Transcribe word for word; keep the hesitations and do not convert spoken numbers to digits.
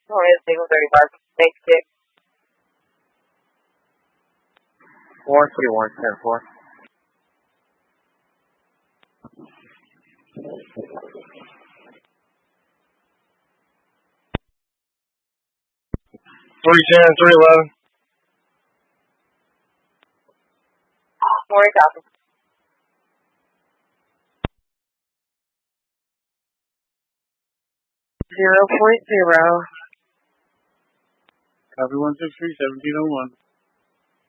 Oh, it's single thirty-five. Thank you. Four three one ten four. Three ten, three eleven. More copy. Zero point zero. Copy one six three, seventeen oh one.